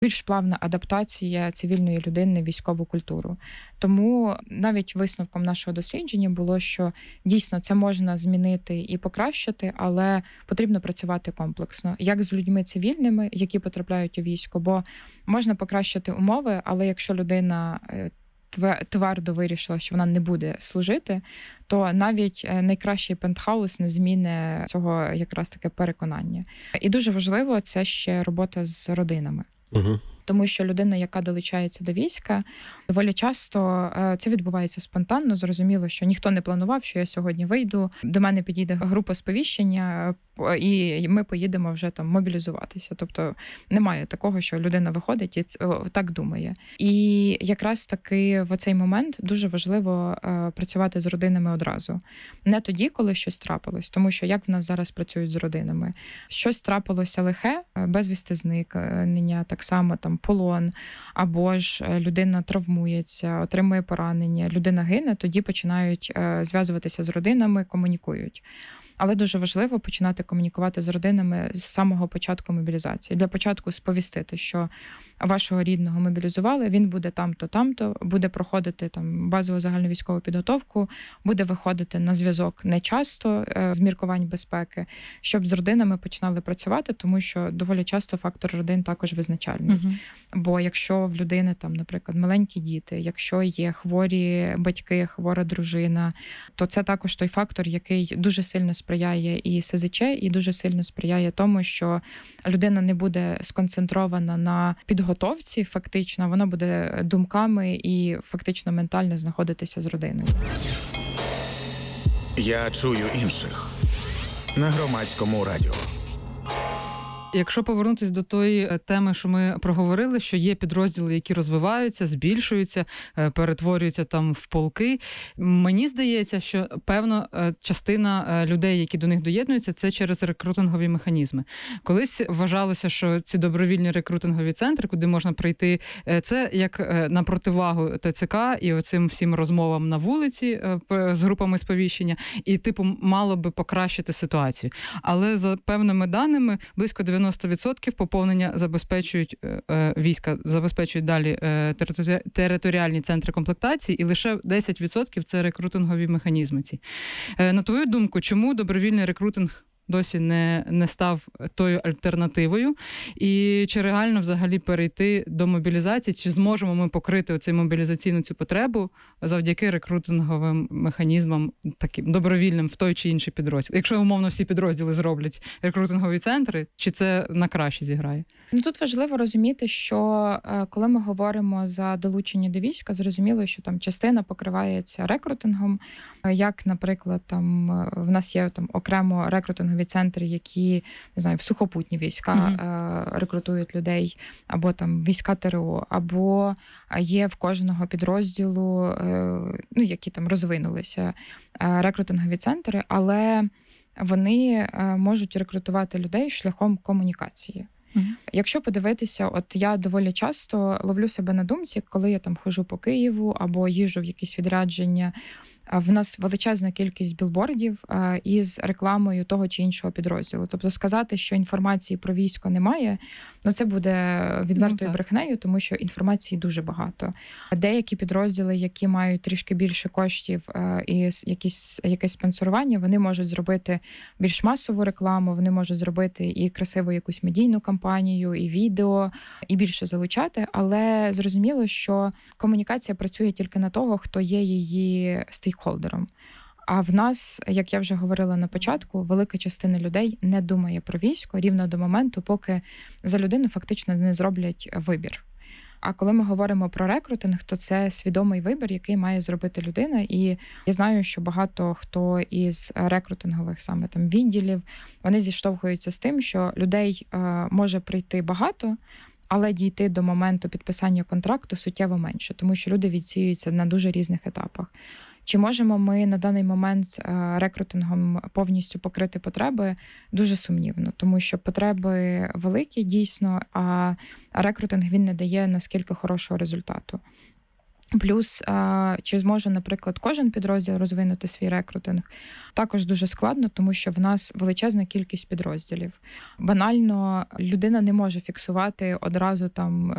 більш плавна адаптація цивільної людини в військову культуру. Тому навіть висновком нашого дослідження було, що дійсно це можна змінити і покращити, але потрібно працювати комплексно. Як з людьми цивільними, які потрапляють у військо, бо можна покращити умови, але якщо людина твердо вирішила, що вона не буде служити, то навіть найкращий пентхаус не зміни цього якраз таке переконання. І дуже важливо це ще робота з родинами. Угу. Тому що людина, яка долучається до війська, доволі часто це відбувається спонтанно. Зрозуміло, що ніхто не планував, що я сьогодні вийду, до мене підійде група сповіщення, і ми поїдемо вже там мобілізуватися. Тобто немає такого, що людина виходить і так думає. І якраз таки в цей момент дуже важливо працювати з родинами одразу. Не тоді, коли щось трапилось, тому що як в нас зараз працюють з родинами? Щось трапилося лихе, безвісти зникнення, так само там полон, або ж людина травмується, отримує поранення, людина гине, тоді починають зв'язуватися з родинами, комунікують. Але дуже важливо починати комунікувати з родинами з самого початку мобілізації. Для початку сповістити, що вашого рідного мобілізували, він буде там-то, там-то, буде проходити там базову загальновійськову підготовку, буде виходити на зв'язок не часто з міркувань безпеки, щоб з родинами починали працювати, тому що доволі часто фактор родин також визначальний. Угу. Бо якщо в людини там, наприклад, маленькі діти, якщо є хворі батьки, хвора дружина, то це також той фактор, який дуже сильно сприяє і СЗЧ, і дуже сильно сприяє тому, що людина не буде сконцентрована на підготовці, фактично, вона буде думками і фактично ментально знаходитися з родиною. Я чую інших на Громадському радіо. Якщо повернутися до тої теми, що ми проговорили, що є підрозділи, які розвиваються, збільшуються, перетворюються там в полки, мені здається, що певно частина людей, які до них доєднуються, це через рекрутингові механізми. Колись вважалося, що ці добровільні рекрутингові центри, куди можна прийти, це як на противагу ТЦК і оцим всім розмовам на вулиці з групами сповіщення, і типу мало би покращити ситуацію. Але за певними даними, близько 90% поповнення забезпечують війська, забезпечують далі територіальні центри комплектації, і лише 10% це рекрутингові механізми ці. На твою думку, чому добровільний рекрутинг досі не став тою альтернативою? І чи реально взагалі перейти до мобілізації? Чи зможемо ми покрити оцю мобілізаційну цю потребу завдяки рекрутинговим механізмам, таким добровільним в той чи інший підрозділ? Якщо, умовно, всі підрозділи зроблять рекрутингові центри, чи це на краще зіграє? Ну, тут важливо розуміти, що коли ми говоримо за долучення до війська, зрозуміло, що там частина покривається рекрутингом, як, наприклад, там в нас є там окремо рекрутингові центри, які, не знаю, в сухопутні війська рекрутують людей, або там війська ТРО, або є в кожного підрозділу, ну, які там розвинулися, рекрутингові центри, але вони можуть рекрутувати людей шляхом комунікації. Якщо подивитися, от я доволі часто ловлю себе на думці, коли я там ходжу по Києву або їжджу в якісь відрядження, в нас величезна кількість білбордів із рекламою того чи іншого підрозділу. Тобто сказати, що інформації про військо немає, ну це буде відвертою брехнею, тому що інформації дуже багато. Деякі підрозділи, які мають трішки більше коштів і якесь спонсорування, вони можуть зробити більш масову рекламу, вони можуть зробити і красиву якусь медійну кампанію, і відео, і більше залучати, але зрозуміло, що комунікація працює тільки на того, хто є її стейкхолдером. А в нас, як я вже говорила на початку, велика частина людей не думає про військо рівно до моменту, поки за людину фактично не зроблять вибір. А коли ми говоримо про рекрутинг, то це свідомий вибір, який має зробити людина. І я знаю, що багато хто із рекрутингових саме там відділів, вони зіштовхуються з тим, що людей може прийти багато, але дійти до моменту підписання контракту суттєво менше, тому що люди відсіюються на дуже різних етапах. Чи можемо ми на даний момент рекрутингом повністю покрити потреби? Дуже сумнівно, тому що потреби великі дійсно, а рекрутинг він не дає наскільки хорошого результату. Плюс, чи зможе, наприклад, кожен підрозділ розвинути свій рекрутинг, також дуже складно, тому що в нас величезна кількість підрозділів. Банально людина не може фіксувати одразу там